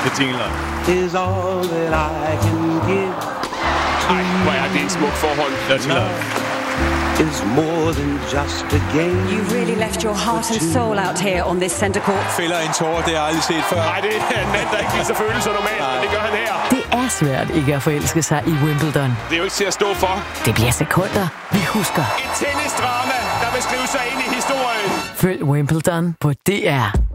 Det tingler. Is all that I can give. Ej, hvor er det en smuk forhold. Det tingler. Is more than just a game. You really left your heart and soul out here on this center court. Fælder en tårer, det har jeg aldrig set før. Nej, det er en mand, der ikke viser følelser normalt, men det gør han her. Det er svært ikke at forelske sig i Wimbledon. Det er jo ikke til at stå for. Det bliver sekunder, vi husker. Et tennisdrama, der vil skrive sig ind i historien. Følg Wimbledon på DR.